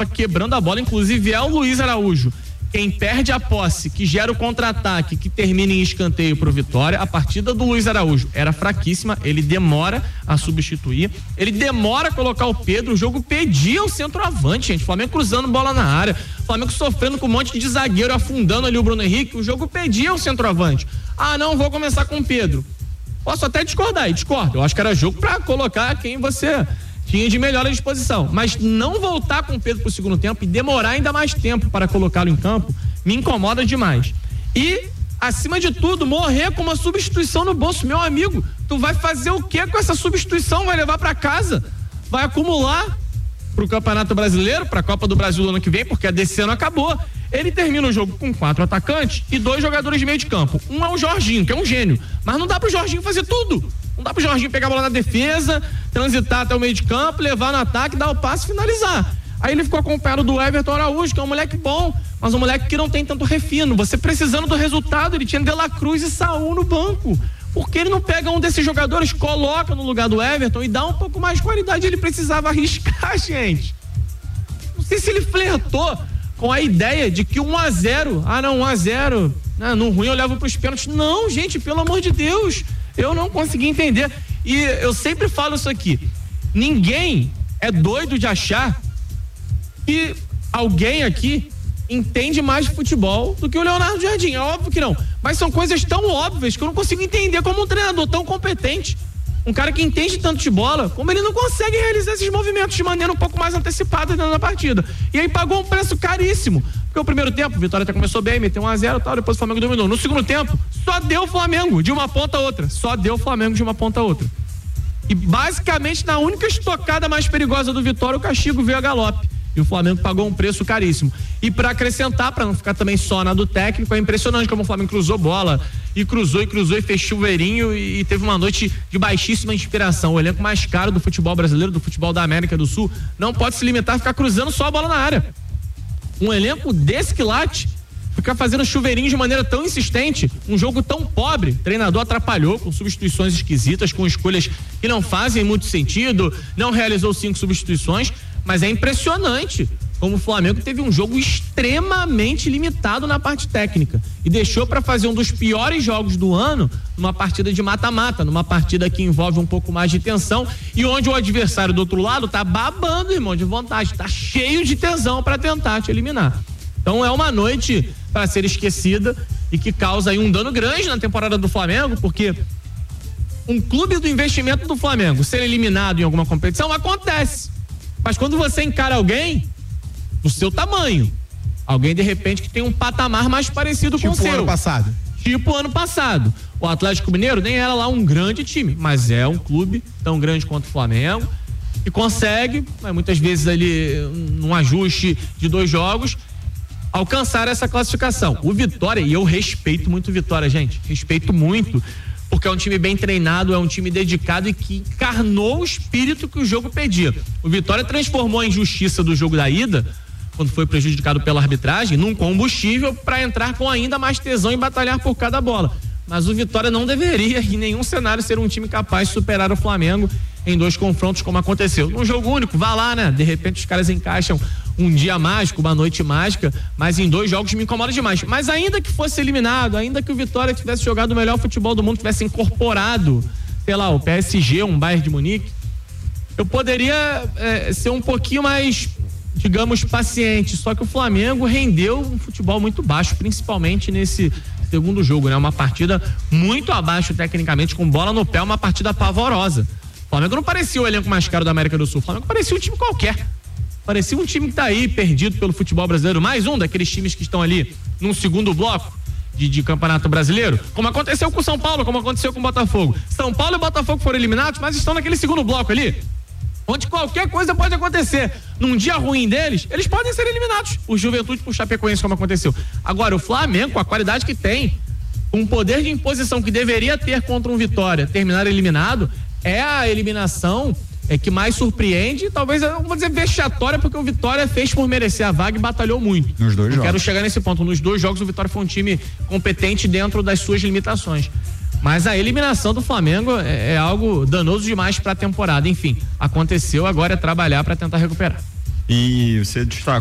quebrando a bola, inclusive é o Luiz Araújo quem perde a posse, que gera o contra-ataque, que termina em escanteio pro Vitória. A partida do Luiz Araújo era fraquíssima, ele demora a substituir, ele demora a colocar o Pedro, o jogo pedia o centroavante, gente, o Flamengo cruzando bola na área, o Flamengo sofrendo com um monte de zagueiro, afundando ali o Bruno Henrique, o jogo pedia o centroavante. Ah, não, vou começar com o Pedro. Posso até discordar, e discordo, eu acho que era jogo pra colocar quem você tinha de melhor à disposição, mas não voltar com o Pedro pro segundo tempo e demorar ainda mais tempo para colocá-lo em campo me incomoda demais. E, acima de tudo, morrer com uma substituição no bolso. Meu amigo, tu vai fazer o que com essa substituição? Vai levar para casa? Vai acumular pro Campeonato Brasileiro, pra Copa do Brasil no ano que vem, porque a desse ano acabou. Ele termina o jogo com 4 atacantes e 2 jogadores de meio de campo. Um é o Jorginho, que é um gênio, mas não dá pro Jorginho fazer tudo. Não dá pro Jorginho pegar a bola na defesa, transitar até o meio de campo, levar no ataque, dar o passe e finalizar. Aí ele ficou acompanhado do Everton Araújo, que é um moleque bom, mas um moleque que não tem tanto refino. Você precisando do resultado, ele tinha De La Cruz e Saúl no banco. Por que ele não pega um desses jogadores, coloca no lugar do Everton e dá um pouco mais de qualidade? Ele precisava arriscar, gente. Não sei se ele flertou com a ideia de que 1-0, 1-0, no ruim eu levo pros pênaltis. Não, gente, pelo amor de Deus, eu não consegui entender. E eu sempre falo isso aqui, ninguém é doido de achar que alguém aqui entende mais de futebol do que o Leonardo Jardim, é óbvio que não, mas são coisas tão óbvias que eu não consigo entender como um treinador tão competente, um cara que entende tanto de bola, como ele não consegue realizar esses movimentos de maneira um pouco mais antecipada dentro da partida. E aí pagou um preço caríssimo. Porque o primeiro tempo, o Vitória até começou bem, meteu 1-0 e tal, depois o Flamengo dominou. No segundo tempo, só deu o Flamengo de uma ponta a outra. Só deu o Flamengo de uma ponta a outra. E basicamente, na única estocada mais perigosa do Vitória, o castigo veio a galope. E o Flamengo pagou um preço caríssimo. E para acrescentar, para não ficar também só na do técnico, é impressionante como o Flamengo cruzou bola e cruzou e fez chuveirinho e teve uma noite de baixíssima inspiração. O elenco mais caro do futebol brasileiro, do futebol da América do Sul, não pode se limitar a ficar cruzando só a bola na área. Um elenco desse quilate, ficar fazendo chuveirinho de maneira tão insistente, um jogo tão pobre, o treinador atrapalhou com substituições esquisitas, com escolhas que não fazem muito sentido, não realizou 5 substituições, mas é impressionante como o Flamengo teve um jogo extremamente limitado na parte técnica e deixou para fazer um dos piores jogos do ano numa partida de mata-mata, numa partida que envolve um pouco mais de tensão e onde o adversário do outro lado tá babando, irmão, de vontade, tá cheio de tesão para tentar te eliminar. Então é uma noite para ser esquecida e que causa aí um dano grande na temporada do Flamengo, porque um clube do investimento do Flamengo ser eliminado em alguma competição acontece. Mas quando você encara alguém do seu tamanho, alguém de repente que tem um patamar mais parecido com o seu. Tipo ano passado. O Atlético Mineiro nem era lá um grande time, mas é um clube tão grande quanto o Flamengo e consegue, muitas vezes ali num ajuste de 2 jogos, alcançar essa classificação. O Vitória, e eu respeito muito o Vitória, gente, respeito muito, porque é um time bem treinado, é um time dedicado e que encarnou o espírito que o jogo pedia. O Vitória transformou a injustiça do jogo da ida, quando foi prejudicado pela arbitragem, num combustível para entrar com ainda mais tesão e batalhar por cada bola. Mas o Vitória não deveria, em nenhum cenário, ser um time capaz de superar o Flamengo em 2 confrontos, como aconteceu. Num jogo único, vá lá, né? De repente os caras encaixam um dia mágico, uma noite mágica, mas em 2 jogos me incomoda demais. Mas ainda que fosse eliminado, ainda que o Vitória tivesse jogado o melhor futebol do mundo, tivesse incorporado, sei lá, o PSG, um Bayern de Munique, eu poderia ser um pouquinho mais, digamos, paciente. Só que o Flamengo rendeu um futebol muito baixo, principalmente nesse segundo jogo, né? Uma partida muito abaixo tecnicamente, com bola no pé, uma partida pavorosa. O Flamengo não parecia o elenco mais caro da América do Sul, o Flamengo parecia um time qualquer. Parecia um time que tá aí, perdido pelo futebol brasileiro, mais um daqueles times que estão ali num segundo bloco de Campeonato Brasileiro, como aconteceu com o São Paulo, como aconteceu com o Botafogo. São Paulo e Botafogo foram eliminados, mas estão naquele segundo bloco ali, onde qualquer coisa pode acontecer. Num dia ruim deles, eles podem ser eliminados. O Juventude por Chapecoense, como aconteceu. Agora, o Flamengo, com a qualidade que tem, com o poder de imposição que deveria ter contra um Vitória, terminar eliminado, é a eliminação que mais surpreende, talvez, eu vou dizer vexatória, porque o Vitória fez por merecer a vaga e batalhou muito. Nos 2 jogos. Quero chegar nesse ponto. Nos 2 jogos, o Vitória foi um time competente dentro das suas limitações. Mas a eliminação do Flamengo é algo danoso demais para a temporada. Enfim, aconteceu, agora é trabalhar para tentar recuperar. E você destacou